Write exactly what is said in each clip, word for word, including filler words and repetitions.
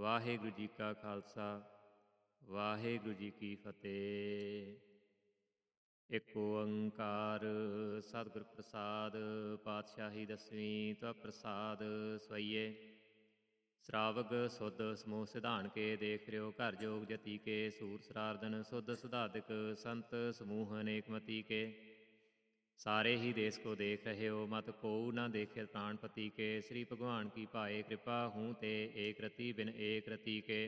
ਵਾਹਿਗੁਰੂ ਜੀ ਕਾ ਖਾਲਸਾ ਵਾਹਿਗੁਰੂ ਜੀ ਕੀ ਫਤਿਹ। ਇੱਕ ਓੰਕਾਰ ਸਤਿਗੁਰ ਪ੍ਰਸਾਦ ਪਾਤਸ਼ਾਹੀ ਦਸਵੀਂ ਤਵ ਪ੍ਰਸਾਦ ਸਵਈਏ। ਸ਼ਰਾਵਗ ਸੁਧ ਸਮੂਹ ਸਿਧਾਨ ਕੇ ਦੇਖ ਰਿਓ ਘਰ ਜੋਗ ਜਤੀ ਕੇ। ਸੂਰ ਸਰਾਰਦਨ ਸੁਧ ਸੁਧਾਦਿਕ ਸੰਤ ਸਮੂਹ ਅਨੇਕਮਤੀ ਕੇ। ਸਾਰੇ ਹੀ ਦੇਸ ਕੋ ਦੇਖ ਰਹੇ ਹੋ ਮਤ ਕੋਊ ਨਾ ਦੇਖੇ ਪ੍ਰਾਣਪਤੀ ਕੇ। ਸ੍ਰੀ ਭਗਵਾਨ ਕੀ ਭਾਏ ਕਿਰਪਾ ਹੂੰ ਤੇ ਏਕ ਰਤੀ ਬਿਨ ਏਕ ਰਤੀ ਕੇ।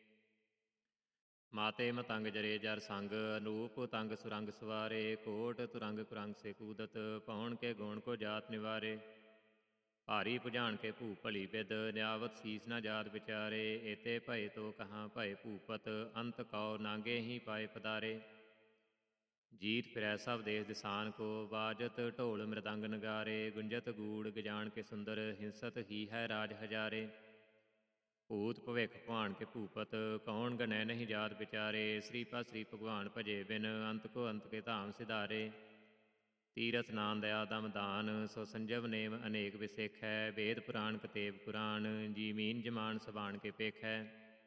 ਮਾਤੇ ਮਤੰਗ ਜਰੇ ਜਰ ਸੰਗ ਅਨੂਪ ਤੰਗ ਸੁਰੰਗ ਸਵਾਰੇ। ਕੋਟ ਤੁਰੰਗ ਕੁਰੰਗ ਸੇ ਕੂਦਤ ਪਉਣ ਕੇ ਗੁਣ ਕੋ ਜਾਤ ਨਿਵਾਰੇ। ਭਾਰੀ ਭੁਜਾਨ ਕੇ ਭੂ ਭਲੀ ਬਿਦ ਨਿਆਵਤ ਸੀਸ ਨਾ ਜਾਤ ਵਿਚਾਰੇ। ਏਤੇ ਭਏ ਤੋ ਕਹਾਂ ਭਏ ਭੂਪਤ ਅੰਤ ਕਉ ਨਾਂਗੇ ਹੀ ਪਾਏ ਪਦਾਰੇ। ਜੀਤ ਫਿਰੈ ਸਭ ਦੇਸ ਦਿਸਾਨ ਕੋ ਬਾਜਤ ਢੋਲ ਮ੍ਰਿਦੰਗ ਨਗਾਰੇ। ਗੁੰਜਤ ਗੂੜ ਗਜਾਨ ਕੇ ਸੁੰਦਰ ਹਿੰਸਤ ਹੀ ਹੈ ਰਾਜ ਹਜ਼ਾਰੇ। ਭੂਤ ਭਵਿੱਖ ਭਵਾਨ ਕੇ ਭੂਪਤ ਕੌਣ ਗਨੈ ਨਹੀਂ ਜਾਤ ਵਿਚਾਰੇ। ਸ੍ਰੀ ਪਾ ਸ੍ਰੀ ਭਗਵਾਨ ਭਜੇ ਬਿਨ ਅੰਤ ਕੋ ਅੰਤ ਕੇ ਧਾਮ ਸਿਧਾਰੇ। ਤੀਰਥ ਨਾਮ ਦਇਆ ਦਮ ਦਾਨ ਸੋ ਸੰਜਮ ਨੇਮ ਅਨੇਕ ਵਿਸੇਖੈ। ਵੇਦ ਪੁਰਾਣ ਕਤੇਬ ਪੁਰਾਣ ਜੀ ਮੀਨ ਜਮਾਨ ਸਬਾਣ ਕੇ ਪੇਖੈ।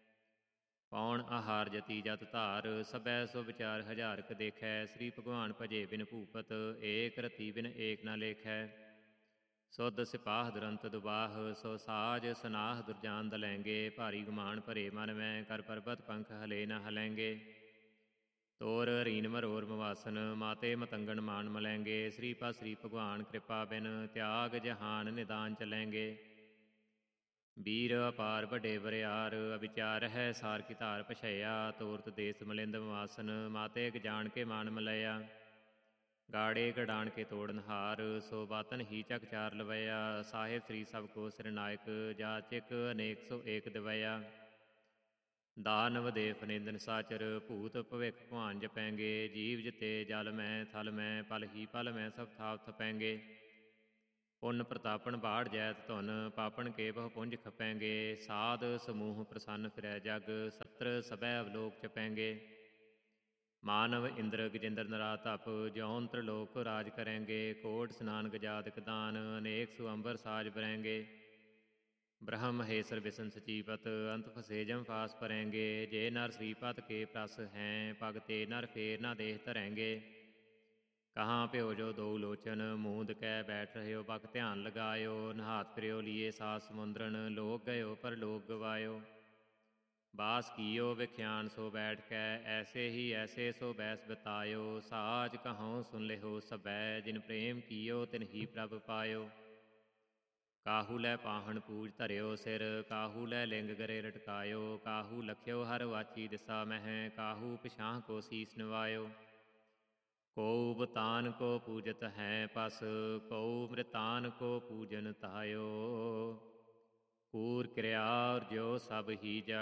ਪੌਣ ਆਹਾਰ ਜਤੀ ਜਤ ਧਾਰ ਸਭੈ ਸੋ ਵਿਚਾਰ ਹਜ਼ਾਰ ਕ ਦੇਖੈ। ਸ੍ਰੀ ਭਗਵਾਨ ਭਜੇ ਬਿਨ ਭੂਪਤ ਏਕ ਰਤੀ ਬਿਨ ਏਕ ਨਾ ਲੇਖੈ। ਸੁਧ ਸਿਪਾਹ ਦੁਰੰਤ ਦੁਬਾਹ ਸੋ ਸਾਜ ਸਨਾਹ ਦੁਰਜਾਨ ਦਲੈਂਗੇ। ਭਾਰੀ ਗੁਮਾਨ ਭਰੇ ਮਨ ਮੈਂ ਕਰ ਪਰਬਤ ਪੰਖ ਹਲੇ ਨਾ ਹਲੈਂਗੇ। ਤੋਰ ਰੀਨ ਮਰੋਰ ਮਵਾਸਨ ਮਾਤੇ ਮਤੰਗਣ ਮਾਨ ਮਲੈਂਗੇ। ਸ੍ਰੀ ਪਾ ਸ੍ਰੀ ਭਗਵਾਨ ਕਿਰਪਾ ਬਿਨ ਤਿਆਗ ਜਹਾਨ ਨਿਦਾਨ ਚਲੈਂਗੇ। ਵੀਰ ਅਪਾਰ ਵੱਡੇ ਵਰਿਆਰ ਅਵਿਚਾਰ ਹੈ ਸਾਰ ਕੀ ਧਾਰ ਪਛਇਆ। ਤੋਰਤ ਦੇਸ ਮਲਿੰਦ ਮਵਾਸਨ ਮਾਤੇ ਗਜਾਨ ਕੇ ਮਾਨ ਮਲਇਆ। ਗਾੜੇ ਗਡਾਣ ਕੇ ਤੋੜਨ ਹਾਰ ਸੋ ਬਾਤਨ ਹੀ ਚੱਕ ਚਾਰ ਲਵਇਆ। ਸਾਹਿਬ ਸ੍ਰੀ ਸਭ ਕੋ ਸਿਰਨਾਇਕ ਜਾਚਿਕ ਅਨੇਕ ਸੋ ਏਕ ਦਿਵਇਆ। ਦਾਨਵ ਦੇਵ ਨਿੰਦਨ ਸਾਚਰ ਭੂਤ ਭਵਿੱਖ ਭਵਾਨ ਜਪੈਂਗੇ। ਜੀਵ ਜਿਤੇ ਜਲ ਮੈਂ ਥਲ ਮੈਂ ਪਲ ਹੀ ਪਲ ਮੈਂ ਸਭ ਥਾਪ ਥਪੈਂਗੇ। ਪੁੰਨ ਪ੍ਰਤਾਪਨ ਬਾੜ ਜੈਤ ਧੁਨ ਪਾਪਣ ਕੇ ਬਹੁ ਪੁੰਜ ਖਪੈਂਗੇ। ਸਾਧ ਸਮੂਹ ਪ੍ਰਸੰਨ ਫਿਰੈ ਜਗ ਸਤਰ ਸਭੈ ਅਵਲੋਕ ਚਪੈਂਗੇ। ਮਾਨਵ ਇੰਦਰ ਗਜਿੰਦਰ ਨਰਾ ਧਪ ਜੌਨ ਤ੍ਰਿਲੋਕ ਰਾਜ ਕਰੈਂਗੇ। ਕੋਟ ਸਨਾਨ ਗਜਾਦਿਕ ਦਾਨ ਅਨੇਕ ਸੁ ਅੰਬਰ ਸਾਜ ਬਰੈਂਗੇ। ਬ੍ਰਹਮ ਮਹੇਸ਼ਰ ਵਿਸ਼ਨ ਸਚੀਪਤ ਅੰਤ ਫਸੇ ਜਮ ਫਾਸ ਪਰੈਂਗੇ। ਜੇ ਨਰ ਸ੍ਰੀਪਤ ਕੇ ਪ੍ਰਸ ਹੈ ਪਗ ਤੇ ਨਰ ਫੇਰ ਨਾ ਦੇਹ ਧਰੈਂਗੇ। ਕਹਾਂ ਭਿਓ ਜੋ ਦੋ ਲੋਚਨ ਮੂੰਦ ਕੈ ਬੈਠ ਰਹਿਓ ਬਕ ਧਿਆਨ ਲਗਾਇਓ। ਨਹਾਤ ਫਿਰਿਓ ਲੀਏ ਸਾਤ ਸਮੁੰਦਰਨ ਲੋਕ ਗਇਓ ਪਰ ਲੋਕ ਗਵਾਇਓ। ਬਾਸ ਕੀਓ ਵਿਖਿਆਨ ਸੋ ਬੈਠ ਕੈ ਐਸੇ ਹੀ ਐਸੇ ਸੋ ਬੈਸ ਬਿਤਾਇਓ। ਸਾਚ ਕਹਉ ਸੁਨ ਲਿਹੋ ਸਭੈ ਜਿਨ ਪ੍ਰੇਮ ਕੀਓ ਤਿਨ ਹੀ ਪ੍ਰਭ ਪਾਇਓ। ਕਾਹੂ ਲੈ ਪਾਹਣ ਪੂਜ ਧਰਿਓ ਸਿਰ ਕਾਹੂ ਲੈ ਲਿੰਗ ਗਰੇ ਲਟਕਾਇਓ। ਕਾਹੂ ਲਖਿਓ ਹਰ ਵਾਚੀ ਦਿਸਾ ਮਹਿ ਕਾਹੂ ਪਿਛਾਂਹ ਕੋ ਸੀਸ ਨਿਵਾਇਓ। ਕਉ ਬਤਾਨ ਕੋ ਪੂਜਤ ਹੈ ਪਸ ਕਉ ਮ੍ਰਿਤਾਨ ਕੋ ਪੂਜਨ ਤਾਇਓ। ਕੂਰ ਕਿਰਿਆ ਜੋ ਸਭ ਹੀ ਜਾ